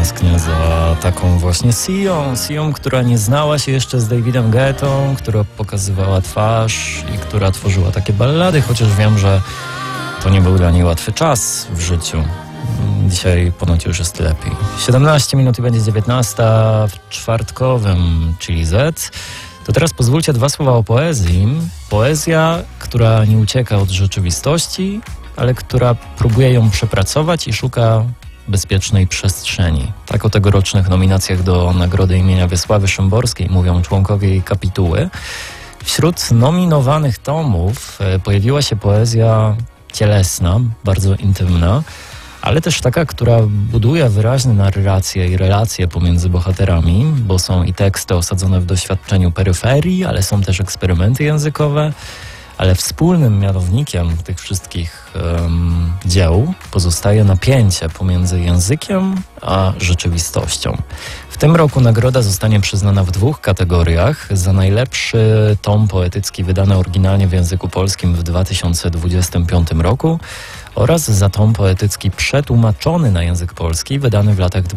tęsknię za taką właśnie Sią, która nie znała się jeszcze z Davidem Guettą, która pokazywała twarz i która tworzyła takie ballady, chociaż wiem, że to nie był dla niej łatwy czas w życiu. Dzisiaj ponoć już jest lepiej. 17 minut i będzie 19 w czwartkowym Chili Z. To teraz pozwólcie dwa słowa o poezji. Poezja, która nie ucieka od rzeczywistości, ale która próbuje ją przepracować i szuka bezpiecznej przestrzeni. Tak o tegorocznych nominacjach do Nagrody imienia Wiesławy Szymborskiej mówią członkowie jej kapituły. Wśród nominowanych tomów pojawiła się poezja cielesna, bardzo intymna, ale też taka, która buduje wyraźne narracje i relacje pomiędzy bohaterami, bo są i teksty osadzone w doświadczeniu peryferii, ale są też eksperymenty językowe, ale wspólnym mianownikiem tych wszystkich dzieł pozostaje napięcie pomiędzy językiem a rzeczywistością. W tym roku nagroda zostanie przyznana w dwóch kategoriach. Za najlepszy tom poetycki wydany oryginalnie w języku polskim w 2025 roku oraz za tom poetycki przetłumaczony na język polski wydany w latach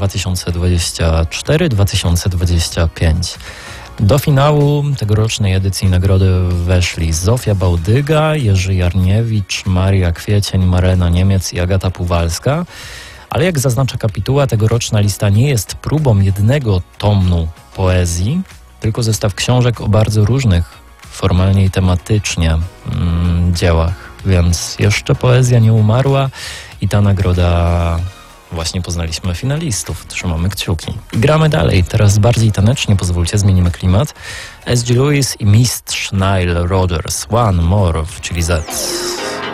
2024-2025. Do finału tegorocznej edycji nagrody weszli Zofia Bałdyga, Jerzy Jarniewicz, Maria Kwiecień, Marlena Niemiec i Agata Puwalska. Ale jak zaznacza kapituła, tegoroczna lista nie jest próbą jednego tomu poezji, tylko zestaw książek o bardzo różnych formalnie i tematycznie dziełach. Więc jeszcze poezja nie umarła i ta nagroda... Właśnie poznaliśmy finalistów, trzymamy kciuki. I gramy dalej, teraz bardziej tanecznie, pozwólcie, zmienimy klimat. S.G. Lewis i mistrz Nile Rodgers, One More w Chili Z.